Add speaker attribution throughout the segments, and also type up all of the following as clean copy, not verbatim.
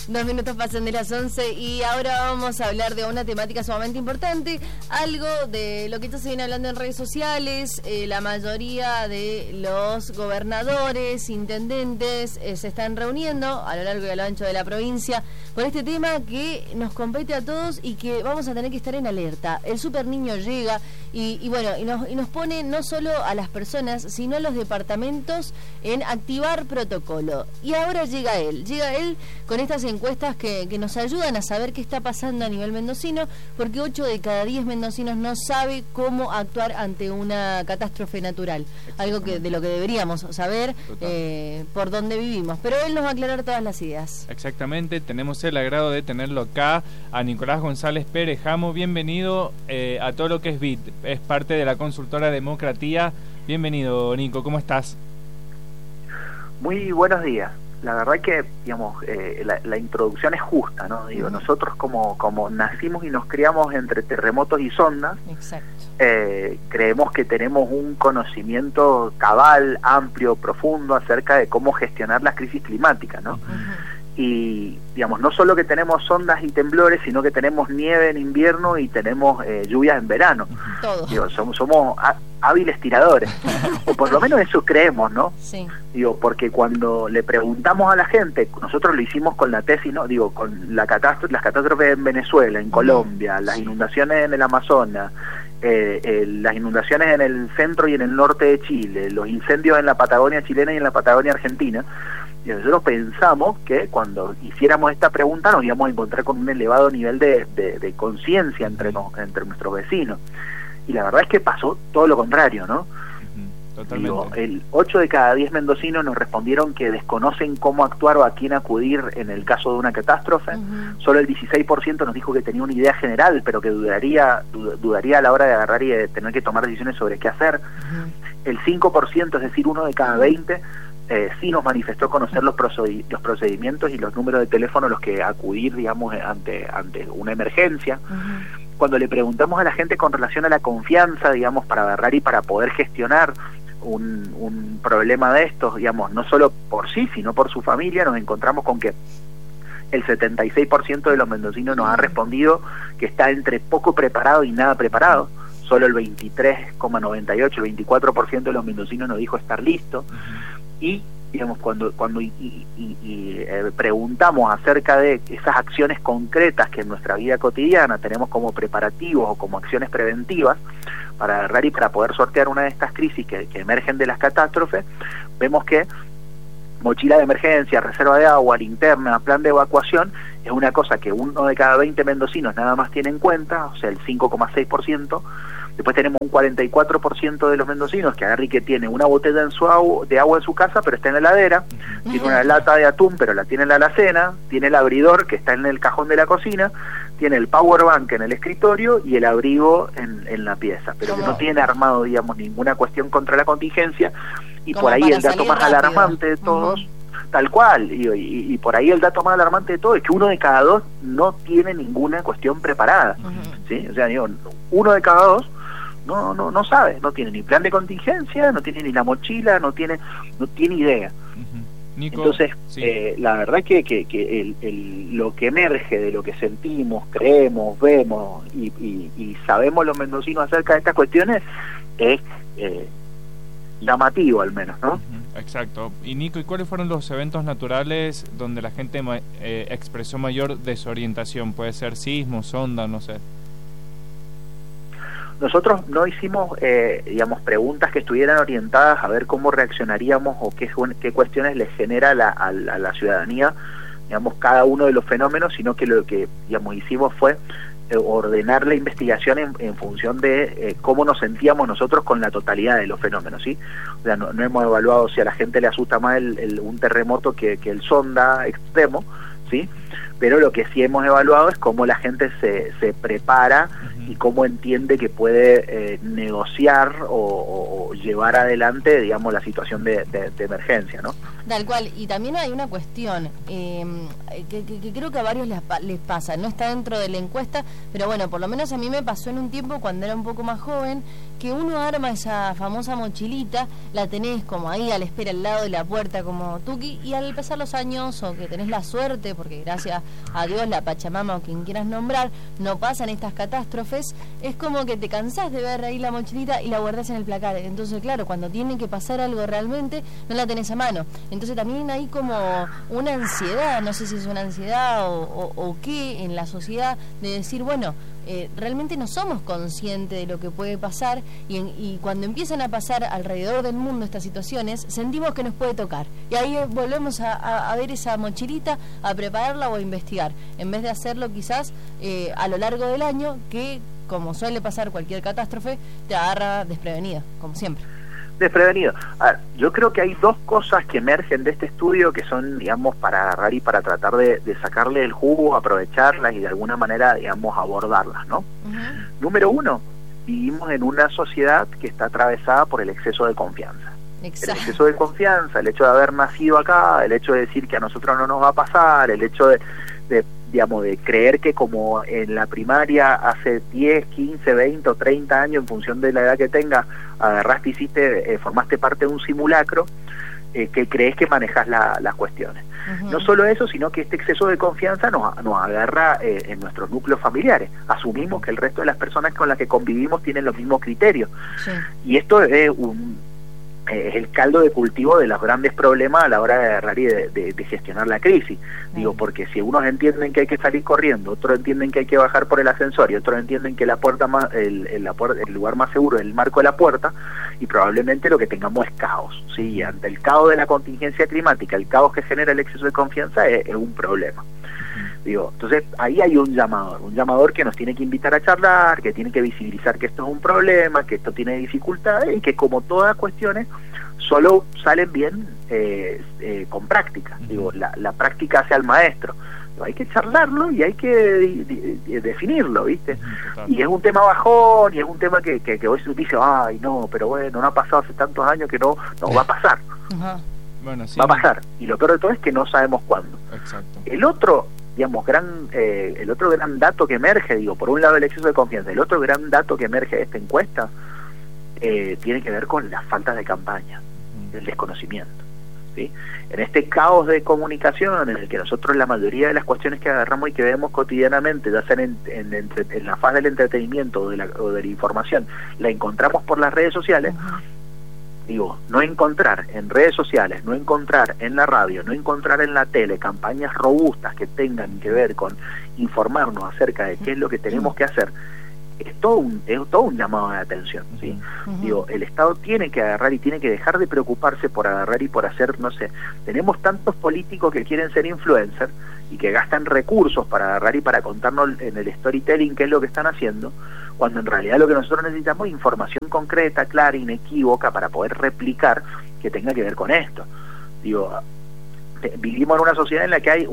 Speaker 1: 2 minutos pasan de las 11 y ahora vamos a hablar de una temática sumamente importante, algo de lo que ya se viene hablando en redes sociales. La mayoría de los gobernadores, intendentes se están reuniendo a lo largo y a lo ancho de la provincia por este tema que nos compete a todos y que vamos a tener que estar en alerta. El super niño llega y nos pone no solo a las personas, sino a los departamentos en activar protocolo. Y ahora llega él con estas encuestas que nos ayudan a saber qué está pasando a nivel mendocino, porque 8 de cada 10 mendocinos no sabe cómo actuar ante una catástrofe natural, algo de lo que deberíamos saber por donde vivimos, pero él nos va a aclarar todas las ideas.
Speaker 2: Exactamente, tenemos el agrado de tenerlo acá a Nicolás González Pérez Jamo. Bienvenido a todo lo que es BIT, es parte de la consultora Democratía. Bienvenido, Nico, ¿cómo estás?
Speaker 3: Muy buenos días. La verdad que, digamos, la introducción es justa, ¿no? Digo, nosotros como nacimos y nos criamos entre terremotos y sondas, creemos que tenemos un conocimiento cabal, amplio, profundo acerca de cómo gestionar las crisis climáticas, ¿no? Y, digamos, no solo que tenemos sondas y temblores, sino que tenemos nieve en invierno y tenemos lluvias en verano. Digo, somos hábiles tiradores, o por lo menos eso creemos, ¿no?
Speaker 1: Sí.
Speaker 3: Digo, porque cuando le preguntamos a la gente, nosotros lo hicimos con la tesis, ¿no? Digo, con las catástrofes en Venezuela, en Colombia, las inundaciones en el Amazonas, las inundaciones en el centro y en el norte de Chile, los incendios en la Patagonia chilena y en la Patagonia argentina. Y nosotros pensamos que cuando hiciéramos esta pregunta nos íbamos a encontrar con un elevado nivel de conciencia entre nuestros vecinos. Y la verdad es que pasó todo lo contrario, ¿no?
Speaker 2: Totalmente.
Speaker 3: Digo, 8 de cada 10 mendocinos nos respondieron que desconocen cómo actuar o a quién acudir en el caso de una catástrofe. Solo el 16% nos dijo que tenía una idea general, pero que dudaría a la hora de agarrar y de tener que tomar decisiones sobre qué hacer. El 5%, es decir, 1 de cada 20, sí nos manifestó conocer los procedimientos y los números de teléfono a los que acudir, digamos, ante una emergencia. Cuando le preguntamos a la gente con relación a la confianza, digamos, para agarrar y para poder gestionar un problema de estos, digamos, no solo por sí, sino por su familia, nos encontramos con que el 76% de los mendocinos nos ha respondido que está entre poco preparado y nada preparado. Solo el 23,98, el 24% de los mendocinos nos dijo estar listo. Y, digamos, cuando preguntamos acerca de esas acciones concretas que en nuestra vida cotidiana tenemos como preparativos o como acciones preventivas para agarrar y para poder sortear una de estas crisis que emergen de las catástrofes, vemos que mochila de emergencia, reserva de agua, linterna, plan de evacuación, es una cosa que 1 de cada 20 mendocinos nada más tiene en cuenta, o sea, el 5,6%. Después tenemos un 44% de los mendocinos que agarra y que tiene una botella de agua en su casa, pero está en la heladera, tiene una lata de atún, pero la tiene en la alacena, tiene el abridor que está en el cajón de la cocina, tiene el power bank en el escritorio y el abrigo en la pieza, pero que no tiene armado, digamos, ninguna cuestión contra la contingencia. Y por ahí el dato más alarmante de todos, tal cual, y por ahí el dato más alarmante de todo es que 1 de cada 2 no tiene ninguna cuestión preparada, ¿sí? O sea, digo, 1 de cada 2 no sabe, no tiene ni plan de contingencia, no tiene ni la mochila, no tiene idea.
Speaker 2: Nico,
Speaker 3: entonces,
Speaker 2: sí.
Speaker 3: La verdad que lo que emerge de lo que sentimos, creemos, vemos y sabemos los mendocinos acerca de estas cuestiones es llamativo, al menos, ¿no?
Speaker 2: Exacto. Y Nico, ¿y cuáles fueron los eventos naturales donde la gente expresó mayor desorientación? Puede ser sismo, sonda, no sé. Nosotros no hicimos, digamos, preguntas que estuvieran orientadas a ver cómo reaccionaríamos o qué cuestiones les genera a la ciudadanía, digamos, cada uno de los fenómenos, sino que lo que, digamos, hicimos fue ordenar la investigación en función de cómo nos sentíamos nosotros con la totalidad de los fenómenos, ¿sí? O sea, no hemos evaluado si a la gente le asusta más un terremoto que el sonda extremo, ¿sí? Pero lo que sí hemos evaluado es cómo la gente se prepara y cómo entiende que puede negociar o llevar adelante, digamos, la situación de emergencia, ¿no?
Speaker 1: Tal cual, y también hay una cuestión que creo que a varios les pasa, no está dentro de la encuesta, pero bueno, por lo menos a mí me pasó en un tiempo cuando era un poco más joven, que uno arma esa famosa mochilita, la tenés como ahí a la espera al lado de la puerta como tuki, y al pasar los años, o que tenés la suerte, porque gracias a Dios, la Pachamama o quien quieras nombrar, no pasan estas catástrofes, es como que te cansás de ver ahí la mochilita y la guardás en el placar. Entonces claro, cuando tiene que pasar algo realmente, no la tenés a mano. Entonces también hay como una ansiedad, no sé si es una ansiedad o qué en la sociedad, de decir, bueno, realmente no somos conscientes de lo que puede pasar y cuando empiezan a pasar alrededor del mundo estas situaciones, sentimos que nos puede tocar. Y ahí volvemos a ver esa mochilita, a prepararla o a investigar, en vez de hacerlo quizás a lo largo del año, que como suele pasar cualquier catástrofe, te agarra desprevenida, como siempre.
Speaker 2: Desprevenido. A ver, yo creo que hay dos cosas que emergen de este estudio que son, digamos, para agarrar y para tratar de sacarle el jugo, aprovecharlas y de alguna manera, digamos, abordarlas, ¿no? Número uno, vivimos en una sociedad que está atravesada por el exceso de confianza.
Speaker 1: Exacto.
Speaker 2: El exceso de confianza, el hecho de haber nacido acá, el hecho de decir que a nosotros no nos va a pasar, el hecho de digamos, de creer que como en la primaria hace 10, 15, 20 o 30 años, en función de la edad que tengas, agarraste, hiciste, formaste parte de un simulacro, que crees que manejas las cuestiones. No solo eso, sino que este exceso de confianza nos agarra en nuestros núcleos familiares. Asumimos que el resto de las personas con las que convivimos tienen los mismos criterios. Sí. Y esto es el caldo de cultivo de los grandes problemas a la hora de agarrar y de gestionar la crisis. Digo, porque si unos entienden que hay que salir corriendo, otros entienden que hay que bajar por el ascensor y otros entienden que la puerta más, el lugar más seguro es el marco de la puerta, y probablemente lo que tengamos es caos. ¿Sí? Y ante el caos de la contingencia climática, el caos que genera el exceso de confianza es un problema. Digo, entonces ahí hay un llamador que nos tiene que invitar a charlar, que tiene que visibilizar que esto es un problema, que esto tiene dificultades y que, como todas cuestiones, solo salen bien con práctica. Digo, la práctica hace al maestro. Hay que charlarlo y hay que definirlo, ¿viste? Y es un tema bajón, y es un tema que hoy se dice, ay, no, pero bueno, no ha pasado hace tantos años que no va a pasar.
Speaker 4: Bueno, sí,
Speaker 2: va a pasar. Y lo peor de todo es que no sabemos cuándo.
Speaker 4: Exacto.
Speaker 2: El otro, digamos, el otro gran dato que emerge, digo, por un lado el exceso de confianza, el otro gran dato que emerge de esta encuesta tiene que ver con las faltas de campaña, el desconocimiento. ¿Sí? En este caos de comunicación en el que nosotros la mayoría de las cuestiones que agarramos y que vemos cotidianamente, ya sea en la faz del entretenimiento o de la información, la encontramos por las redes sociales. Digo, no encontrar en redes sociales, no encontrar en la radio, no encontrar en la tele campañas robustas que tengan que ver con informarnos acerca de qué es lo que tenemos que hacer, es todo un llamado de atención, ¿sí? Digo, el Estado tiene que agarrar y tiene que dejar de preocuparse por agarrar y por hacer, no sé, tenemos tantos políticos que quieren ser influencers y que gastan recursos para agarrar y para contarnos en el storytelling qué es lo que están haciendo, cuando en realidad lo que nosotros necesitamos es información concreta, clara, inequívoca, para poder replicar que tenga que ver con esto. Digo, vivimos en una sociedad en la que hay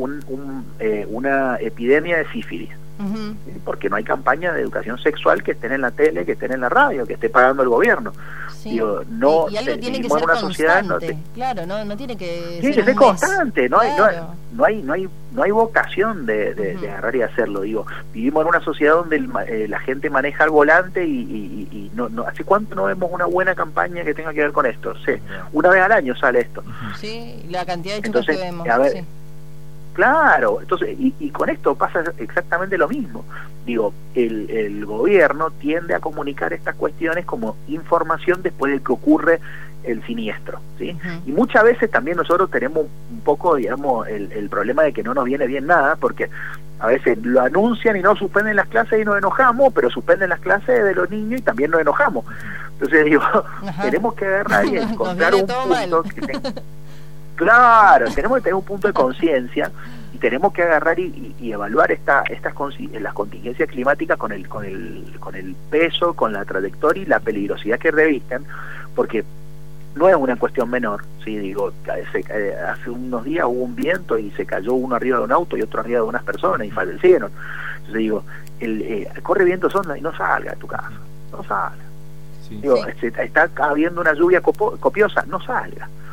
Speaker 2: una epidemia de sífilis, porque no hay campañas de educación sexual que estén en la tele, que estén en la radio, que esté pagando el gobierno. Sí. Digo, no,
Speaker 1: y algo tiene que ser constante, claro, no tiene que
Speaker 2: ser constante, no hay vocación de agarrar y hacerlo. Digo, vivimos en una sociedad donde la gente maneja el volante y no ¿hace cuánto no vemos una buena campaña que tenga que ver con esto? Sí, una vez al año sale esto.
Speaker 1: Sí, la cantidad de chicos que vemos.
Speaker 2: A ver,
Speaker 1: sí.
Speaker 2: Claro, entonces, y con esto pasa exactamente lo mismo. Digo, el gobierno tiende a comunicar estas cuestiones como información después de que ocurre el siniestro, ¿sí? Y muchas veces también nosotros tenemos un poco, digamos, el problema de que no nos viene bien nada, porque a veces lo anuncian y no suspenden las clases y nos enojamos, pero suspenden las clases de los niños y también nos enojamos. Entonces digo, tenemos que agarrar y encontrar un punto que claro, tenemos que tener un punto de conciencia y tenemos que agarrar y evaluar las contingencias climáticas con el peso, con la trayectoria y la peligrosidad que revisten, porque no es una cuestión menor. Sí, digo, hace unos días hubo un viento y se cayó uno arriba de un auto y otro arriba de unas personas y fallecieron. Entonces digo, corre viento sonda y no salga de tu casa, no salga. Sí. Digo, está habiendo una lluvia copiosa, no salga.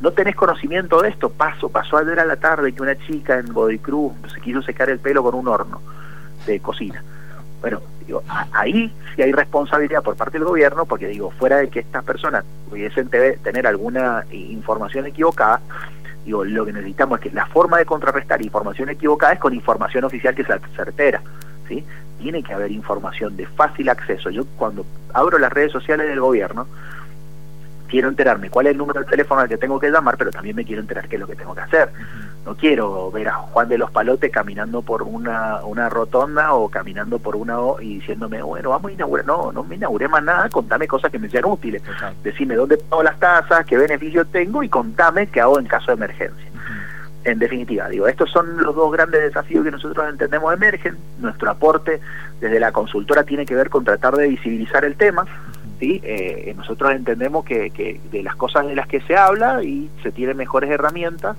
Speaker 3: no tenés conocimiento de esto. Pasó ayer a la tarde que una chica en Godoy Cruz se quiso secar el pelo con un horno de cocina. Bueno, digo, ahí sí hay responsabilidad por parte del gobierno, porque digo, fuera de que estas personas pudiesen tener alguna información equivocada, digo, lo que necesitamos es que la forma de contrarrestar información equivocada es con información oficial que sea certera, ¿sí? Tiene que haber información de fácil acceso. Yo cuando abro las redes sociales del gobierno, quiero enterarme cuál es el número de teléfono al que tengo que llamar, pero también me quiero enterar qué es lo que tengo que hacer. No quiero ver a Juan de los Palotes caminando por una rotonda o caminando por una y diciéndome, bueno, vamos a inaugurar. No me inauguré más nada, contame cosas que me sean útiles. Total. Decime dónde pago las tasas, qué beneficios tengo y contame qué hago en caso de emergencia. En definitiva, digo, estos son los dos grandes desafíos que nosotros entendemos emergen. Nuestro aporte desde la consultora tiene que ver con tratar de visibilizar el tema. ¿Sí? Nosotros entendemos que de las cosas de las que se habla y se tienen mejores herramientas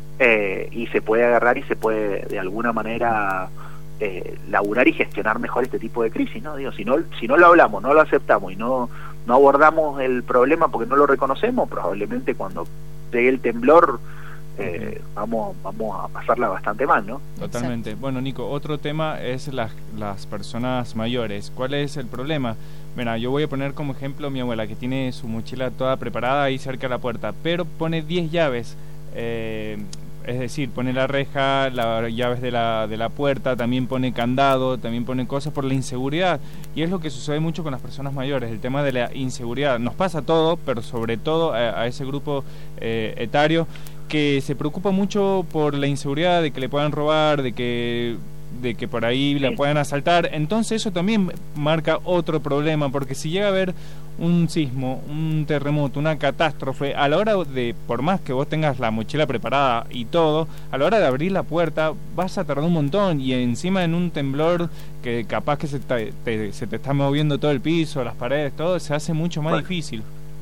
Speaker 3: y se puede agarrar y se puede de alguna manera laburar y gestionar mejor este tipo de crisis, ¿no? Digo, si no lo hablamos, no lo aceptamos y no abordamos el problema porque no lo reconocemos, probablemente cuando llegue el temblor vamos a pasarla bastante mal, ¿no?
Speaker 4: Totalmente.
Speaker 1: Exacto.
Speaker 4: Bueno, Nico, otro tema es las personas mayores. ¿Cuál es el problema? Mira, yo voy a poner como ejemplo mi abuela, que tiene su mochila toda preparada ahí cerca de la puerta, pero pone 10 llaves, es decir, pone la reja, las llaves de la puerta, también pone candado, también pone cosas por la inseguridad, y es lo que sucede mucho con las personas mayores, el tema de la inseguridad. Nos pasa a todo, pero sobre todo a ese grupo etario, que se preocupa mucho por la inseguridad de que le puedan robar, de que por ahí la puedan asaltar. Entonces eso también marca otro problema, porque si llega a haber un sismo, un terremoto, una catástrofe, a la hora de, por más que vos tengas la mochila preparada y todo, a la hora de abrir la puerta vas a tardar un montón, y encima en un temblor que capaz que se te está moviendo todo el piso, las paredes, todo, se hace mucho más difícil.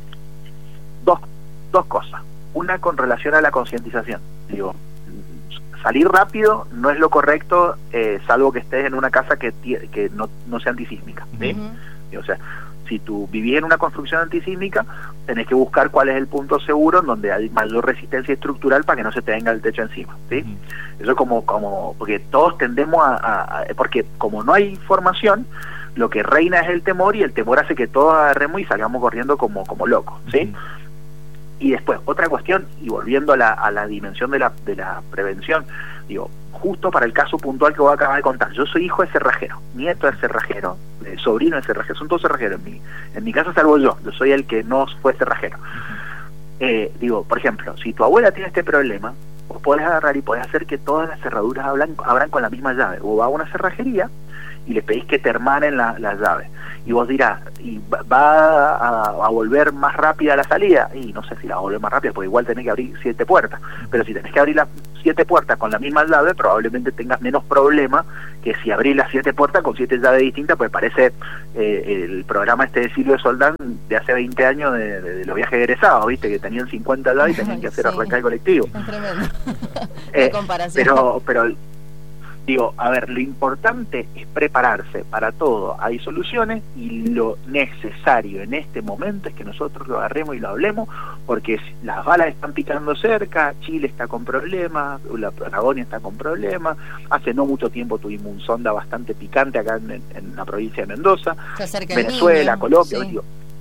Speaker 3: Dos cosas. Una con relación a la concientización. Digo, salir rápido no es lo correcto, salvo que estés en una casa que no sea antisísmica, ¿sí? O sea, si tú vivís en una construcción antisísmica, tenés que buscar cuál es el punto seguro en donde hay mayor resistencia estructural para que no se te venga el techo encima, ¿sí? Eso como porque todos tendemos porque como no hay información, lo que reina es el temor, y el temor hace que todos agarremos y salgamos corriendo como locos, ¿sí? Y después, otra cuestión, y volviendo a la dimensión de la prevención, digo, justo para el caso puntual que voy a acabar de contar, yo soy hijo de cerrajero, nieto de cerrajero, sobrino de cerrajero, son todos cerrajeros en mi casa, salvo yo soy el que no fue cerrajero. Digo, por ejemplo, si tu abuela tiene este problema, vos podés agarrar y podés hacer que todas las cerraduras abran con la misma llave. Vos vas a una cerrajería y le pedís que te hermanen las llaves. Y vos dirás, ¿y va a volver más rápida la salida? Y no sé si la va a volver más rápida, porque igual tenés que abrir 7 puertas. Pero si tenés que abrir las 7 puertas con la misma llave, probablemente tengas menos problema que si abrís las 7 puertas con 7 llaves distintas, pues parece el programa de Silvio Soldán de hace 20 años de los viajes egresados, ¿viste? Que tenían 50 llaves y tenían que hacer arrancar el colectivo.
Speaker 1: Es tremendo. La comparación.
Speaker 3: Pero digo, a ver, lo importante es prepararse para todo. Hay soluciones, y lo necesario en este momento es que nosotros lo agarremos y lo hablemos, porque las balas están picando cerca, Chile está con problemas, la Patagonia está con problemas, hace no mucho tiempo tuvimos un sonda bastante picante acá en la provincia de Mendoza, Venezuela, Colombia,
Speaker 1: sí.
Speaker 3: Digo,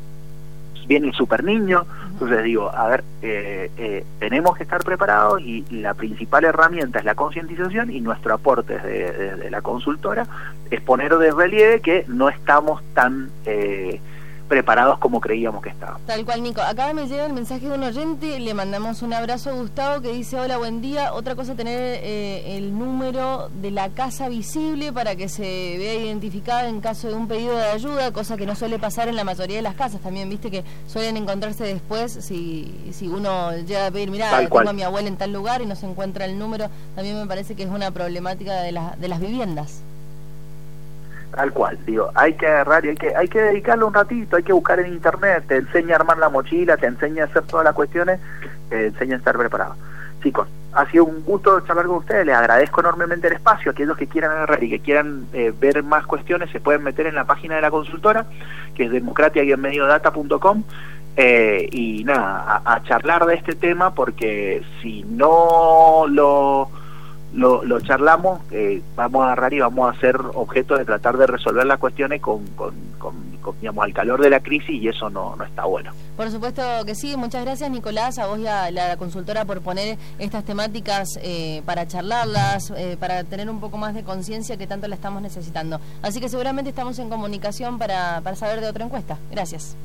Speaker 3: viene el super niño. Entonces digo, a ver, tenemos que estar preparados, y la principal herramienta es la concientización, y nuestro aporte desde la consultora es poner de relieve que no estamos tan preparados como creíamos que estábamos.
Speaker 1: Tal cual, Nico. Acá me llega el mensaje de un oyente, le mandamos un abrazo a Gustavo, que dice: hola, buen día. Otra cosa, tener el número de la casa visible para que se vea identificada en caso de un pedido de ayuda, cosa que no suele pasar en la mayoría de las casas. También viste que suelen encontrarse después, si uno llega a pedir, mirá, tengo a mi abuela en tal lugar y no se encuentra el número. También me parece que es una problemática de las viviendas.
Speaker 3: Tal cual, digo, hay que agarrar y hay que dedicarle un ratito, hay que buscar en internet, te enseña a armar la mochila, te enseña a hacer todas las cuestiones, te enseña a estar preparado. Chicos, ha sido un gusto charlar con ustedes, les agradezco enormemente el espacio. Aquellos que quieran agarrar y que quieran ver más cuestiones se pueden meter en la página de la consultora, que es democratia-mediodata.com,
Speaker 2: y nada, a charlar de este tema, porque si no lo charlamos, vamos a agarrar y vamos a ser objeto de tratar de resolver las cuestiones con digamos, al calor de la crisis, y eso no está bueno.
Speaker 1: Por supuesto que sí. Muchas gracias, Nicolás, a vos y a la consultora por poner estas temáticas para charlarlas, para tener un poco más de conciencia que tanto la estamos necesitando. Así que seguramente estamos en comunicación para saber de otra encuesta. Gracias.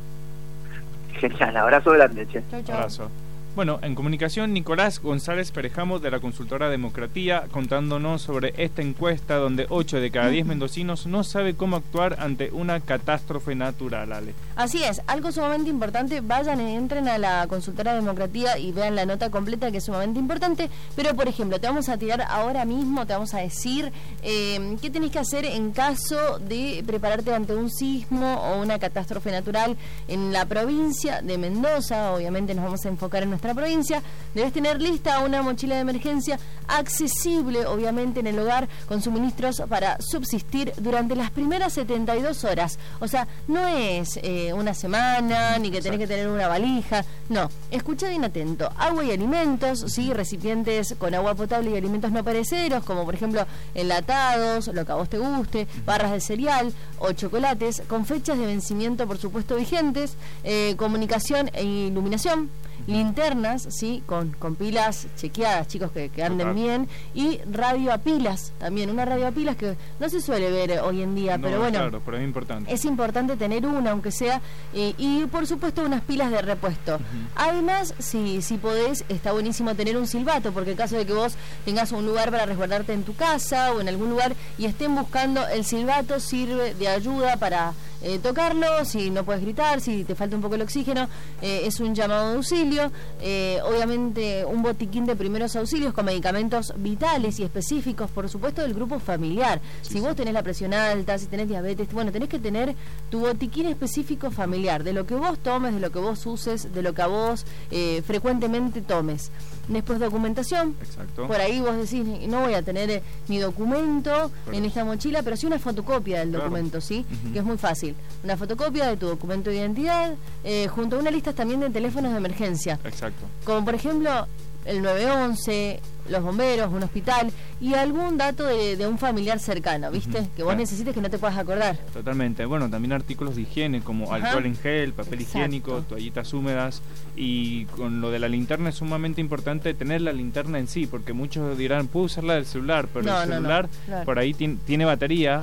Speaker 2: Genial, abrazo grande, che.
Speaker 1: Chau, chau.
Speaker 4: Abrazo. Bueno, en comunicación, Nicolás González Perejamo, de la consultora Democratía, contándonos sobre esta encuesta donde 8 de cada 10 mendocinos no sabe cómo actuar ante una catástrofe natural, Ale.
Speaker 1: Así es, algo sumamente importante. Vayan y entren a la consultora Democratía y vean la nota completa, que es sumamente importante. Pero, por ejemplo, te vamos a tirar ahora mismo, te vamos a decir qué tenés que hacer en caso de prepararte ante un sismo o una catástrofe natural en la provincia de Mendoza. Obviamente nos vamos a enfocar en nuestra provincia. Debes tener lista una mochila de emergencia accesible, obviamente, en el hogar, con suministros para subsistir durante las primeras 72 horas. O sea, no es una semana, ni que tenés que tener una valija. No, escucha bien atento. Agua y alimentos, sí, recipientes con agua potable y alimentos no perecederos, como por ejemplo enlatados, lo que a vos te guste, barras de cereal o chocolates, con fechas de vencimiento, por supuesto, vigentes, comunicación e iluminación, linternas, sí, con pilas chequeadas, chicos, que anden bien, y radio a pilas también, una radio a pilas que no se suele ver hoy en día, pero bueno,
Speaker 4: claro, pero es importante.
Speaker 1: Es importante tener una, aunque sea, y por supuesto unas pilas de repuesto. Además, si podés, está buenísimo tener un silbato, porque en caso de que vos tengas un lugar para resguardarte en tu casa o en algún lugar y estén buscando, el silbato sirve de ayuda para tocarlo, si no puedes gritar, si te falta un poco el oxígeno, es un llamado de auxilio. Obviamente un botiquín de primeros auxilios con medicamentos vitales y específicos, por supuesto, del grupo familiar. Si vos tenés la presión alta, si tenés diabetes, bueno, tenés que tener tu botiquín específico familiar, de lo que vos tomes, de lo que vos uses, de lo que a vos frecuentemente tomes. Después documentación.
Speaker 4: Exacto. Por
Speaker 1: ahí vos decís, no voy a tener mi documento en esta mochila, pero sí una fotocopia del documento, ¿sí? Que es muy fácil. Una fotocopia de tu documento de identidad, junto a una lista también de teléfonos de emergencia.
Speaker 4: Exacto.
Speaker 1: Como por ejemplo el 911, los bomberos, un hospital y algún dato de un familiar cercano, ¿viste? Que vos necesites que no te puedas acordar.
Speaker 4: Totalmente. Bueno, también artículos de higiene como alcohol en gel, papel higiénico, toallitas húmedas. Y con lo de la linterna es sumamente importante tener la linterna en sí, porque muchos dirán, puedo usarla del celular, pero el celular claro, por ahí tiene batería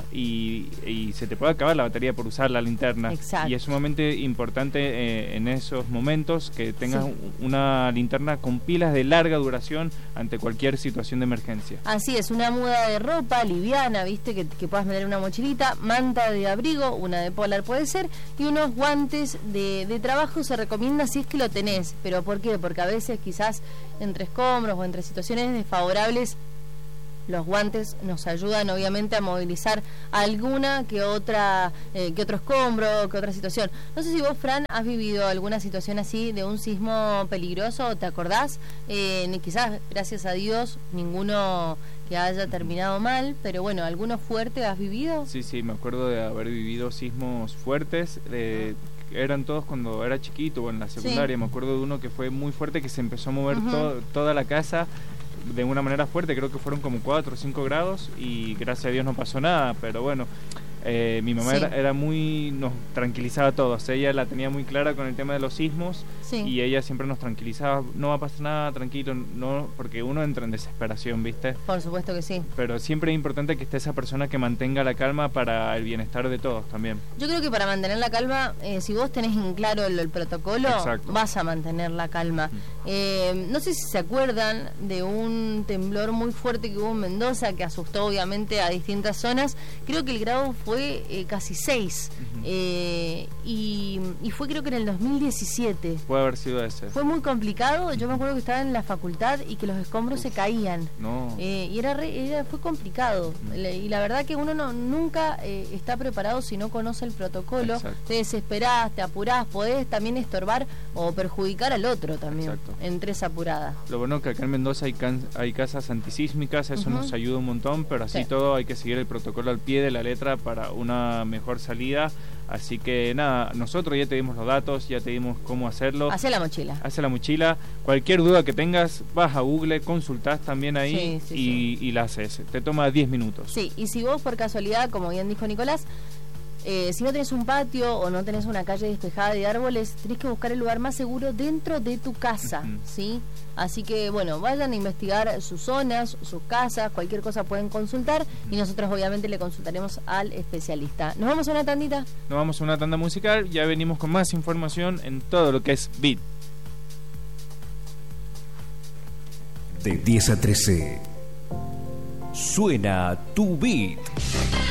Speaker 4: y se te puede acabar la batería por usar la linterna.
Speaker 1: Exacto.
Speaker 4: Y es sumamente importante en esos momentos que tengas una linterna con pilas de larga duración ante cualquier situación de emergencia.
Speaker 1: Así es, una muda de ropa liviana, ¿viste? Que puedas meter en una mochilita, manta de abrigo, una de polar puede ser, y unos guantes de trabajo se recomienda si es que lo tenés. ¿Pero por qué? Porque a veces quizás entre escombros o entre situaciones desfavorables, los guantes nos ayudan obviamente a movilizar alguna que otro escombro, que otra situación. No sé si vos, Fran, has vivido alguna situación así de un sismo peligroso, ¿te acordás? Quizás, gracias a Dios, ninguno que haya terminado mal, pero bueno, ¿alguno fuerte has vivido?
Speaker 4: Sí, me acuerdo de haber vivido sismos fuertes, eran todos cuando era chiquito o en la secundaria. Me acuerdo de uno que fue muy fuerte, que se empezó a mover toda la casa de una manera fuerte, creo que fueron como 4 o 5 grados y gracias a Dios no pasó nada, pero bueno, mi mamá era muy, nos tranquilizaba a todos, ella la tenía muy clara con el tema de los sismos y ella siempre nos tranquilizaba, no va a pasar nada, tranquilo, no, porque uno entra en desesperación, ¿viste?
Speaker 1: Por supuesto que sí.
Speaker 4: Pero siempre es importante que esté esa persona que mantenga la calma para el bienestar de todos también.
Speaker 1: Yo creo que para mantener la calma, si vos tenés en claro el protocolo, vas a mantener la calma. No sé si se acuerdan de un temblor muy fuerte que hubo en Mendoza, que asustó obviamente a distintas zonas. Creo que el grado fue casi 6 y fue creo que en el 2017.
Speaker 4: Puede haber sido ese.
Speaker 1: Fue muy complicado. Yo me acuerdo que estaba en la facultad y que los escombros se caían.
Speaker 4: No.
Speaker 1: Y fue complicado. Y la verdad que uno nunca está preparado si no conoce el protocolo.
Speaker 4: Exacto.
Speaker 1: Te desesperás, te apurás, podés también estorbar o perjudicar al otro también.
Speaker 4: Exacto.
Speaker 1: Entre esa apurada.
Speaker 4: Lo bueno que acá en Mendoza hay casas antisísmicas, eso nos ayuda un montón, pero así todo hay que seguir el protocolo al pie de la letra para una mejor salida Así que nada, nosotros ya te dimos los datos, ya te dimos cómo hacerlo.
Speaker 1: Hace la mochila.
Speaker 4: Hace la mochila. Cualquier duda que tengas, vas a Google, consultás también ahí y la haces. Te toma 10 minutos.
Speaker 1: Sí, y si vos por casualidad, como bien dijo Nicolás, si no tenés un patio o no tenés una calle despejada de árboles, tenés que buscar el lugar más seguro dentro de tu casa, ¿sí? Así que, bueno, vayan a investigar sus zonas, sus casas, cualquier cosa pueden consultar y nosotros obviamente le consultaremos al especialista. ¿Nos vamos a una tandita?
Speaker 4: Nos vamos a una tanda musical, ya venimos con más información en todo lo que es BIT.
Speaker 5: De 10 a 13, suena tu BIT.